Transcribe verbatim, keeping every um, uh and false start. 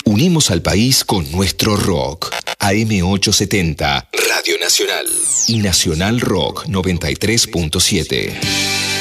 Unimos al país con nuestro rock. A M ochocientos setenta, Radio Nacional. Y Nacional Rock noventa y tres punto siete.